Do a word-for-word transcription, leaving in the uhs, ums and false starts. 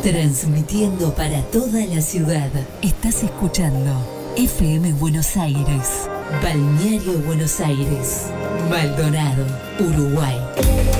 Transmitiendo para toda la ciudad. Estás escuchando F M Buenos Aires. Balneario Buenos Aires. Maldonado, Uruguay.